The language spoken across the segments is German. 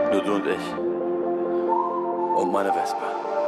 Nur du und ich. Und meine Vespa.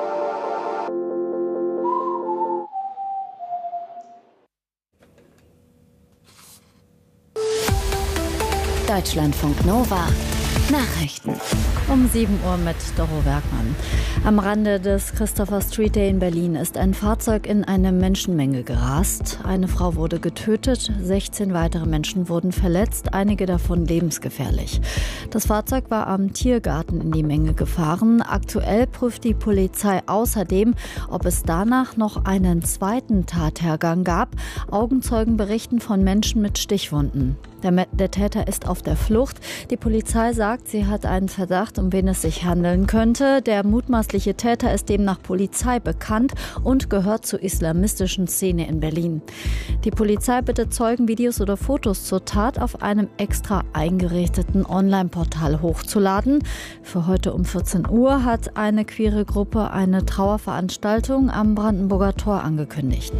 Deutschlandfunk Nova. Nachrichten. Um 7 Uhr mit Doro Bergmann. Am Rande des Christopher Street Day in Berlin ist ein Fahrzeug in eine Menschenmenge gerast. Eine Frau wurde getötet, 16 weitere Menschen wurden verletzt, einige davon lebensgefährlich. Das Fahrzeug war am Tiergarten in die Menge gefahren. Aktuell prüft die Polizei außerdem, ob es danach noch einen zweiten Tathergang gab. Augenzeugen berichten von Menschen mit Stichwunden. Der Täter ist auf der Flucht. Die Polizei sagt, sie hat einen Verdacht, um wen es sich handeln könnte. Der mutmaßliche Täter ist demnach Polizei bekannt und gehört zur islamistischen Szene in Berlin. Die Polizei bittet Zeugen, Videos oder Fotos zur Tat auf einem extra eingerichteten Online-Portal hochzuladen. Für heute um 14 Uhr hat eine queere Gruppe eine Trauerveranstaltung am Brandenburger Tor angekündigt.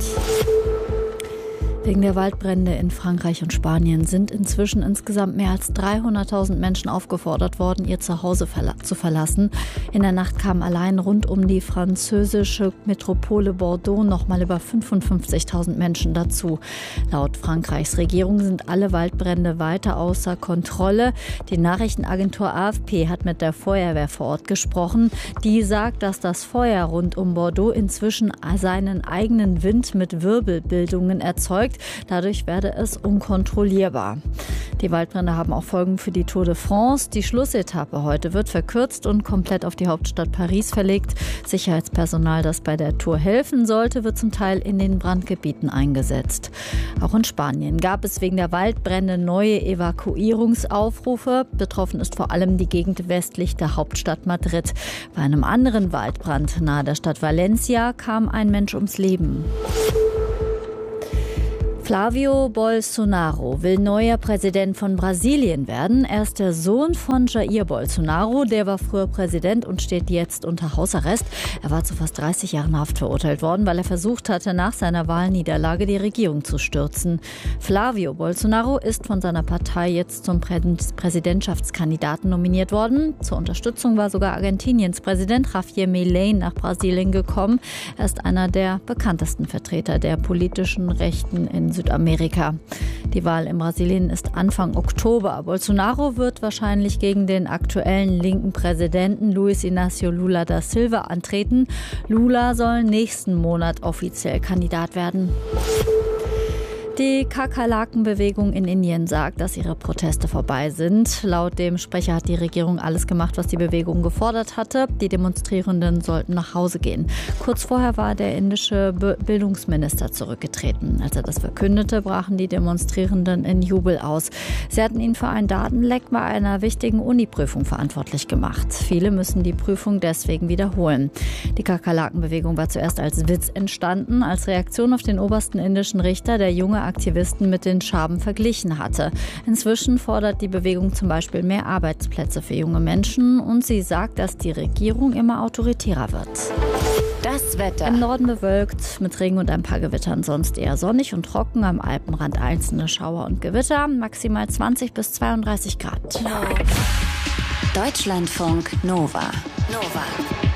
Wegen der Waldbrände in Frankreich und Spanien sind inzwischen insgesamt mehr als 300.000 Menschen aufgefordert worden, ihr Zuhause zu verlassen. In der Nacht kamen allein rund um die französische Metropole Bordeaux nochmal über 55.000 Menschen dazu. Laut Frankreichs Regierung sind alle Waldbrände weiter außer Kontrolle. Die Nachrichtenagentur AFP hat mit der Feuerwehr vor Ort gesprochen. Die sagt, dass das Feuer rund um Bordeaux inzwischen seinen eigenen Wind mit Wirbelbildungen erzeugt. Dadurch werde es unkontrollierbar. Die Waldbrände haben auch Folgen für die Tour de France. Die Schlussetappe heute wird verkürzt und komplett auf die Hauptstadt Paris verlegt. Sicherheitspersonal, das bei der Tour helfen sollte, wird zum Teil in den Brandgebieten eingesetzt. Auch in Spanien gab es wegen der Waldbrände neue Evakuierungsaufrufe. Betroffen ist vor allem die Gegend westlich der Hauptstadt Madrid. Bei einem anderen Waldbrand nahe der Stadt Valencia kam ein Mensch ums Leben. Flavio Bolsonaro will neuer Präsident von Brasilien werden. Er ist der Sohn von Jair Bolsonaro. Der war früher Präsident und steht jetzt unter Hausarrest. Er war zu fast 30 Jahren Haft verurteilt worden, weil er versucht hatte, nach seiner Wahlniederlage die Regierung zu stürzen. Flavio Bolsonaro ist von seiner Partei jetzt zum Präsidentschaftskandidaten nominiert worden. Zur Unterstützung war sogar Argentiniens Präsident Javier Milei nach Brasilien gekommen. Er ist einer der bekanntesten Vertreter der politischen Rechten in Südamerika. Die Wahl in Brasilien ist Anfang Oktober. Bolsonaro wird wahrscheinlich gegen den aktuellen linken Präsidenten Luiz Inácio Lula da Silva antreten. Lula soll nächsten Monat offiziell Kandidat werden. Die Kakerlakenbewegung in Indien sagt, dass ihre Proteste vorbei sind. Laut dem Sprecher hat die Regierung alles gemacht, was die Bewegung gefordert hatte. Die Demonstrierenden sollten nach Hause gehen. Kurz vorher war der indische Bildungsminister zurückgetreten. Als er das verkündete, brachen die Demonstrierenden in Jubel aus. Sie hatten ihn für ein Datenleck bei einer wichtigen Uniprüfung verantwortlich gemacht. Viele müssen die Prüfung deswegen wiederholen. Die Kakerlakenbewegung war zuerst als Witz entstanden, als Reaktion auf den obersten indischen Richter, der junge Aktivisten mit den Schaben verglichen hatte. Inzwischen fordert die Bewegung zum Beispiel mehr Arbeitsplätze für junge Menschen und sie sagt, dass die Regierung immer autoritärer wird. Das Wetter. Im Norden bewölkt mit Regen und ein paar Gewittern, sonst eher sonnig und trocken. Am Alpenrand einzelne Schauer und Gewitter, maximal 20 bis 32 Grad. Deutschlandfunk Nova.